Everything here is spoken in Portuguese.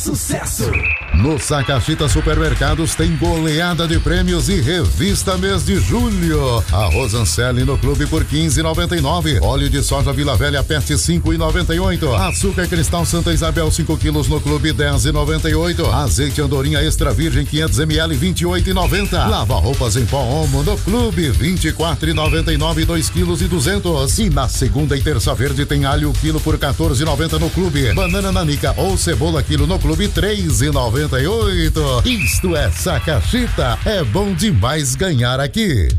Sucesso! No Sacachita Supermercados tem goleada de prêmios e revista mês de julho. Arroz Anselli no clube por R$15,99. Óleo de soja Vila Velha Pet R$5,98. Açúcar Cristal Santa Isabel 5 quilos no clube R$10,98. Azeite Andorinha Extra Virgem 500 ml R$28,90. Lava roupas em pó Omo no clube R$24,99 2 quilos e 200. E na segunda e terça verde tem alho quilo por R$14,90 no clube. Banana nanica ou cebola quilo no clube R$3,98. Isto é Sacachita, é bom demais ganhar aqui.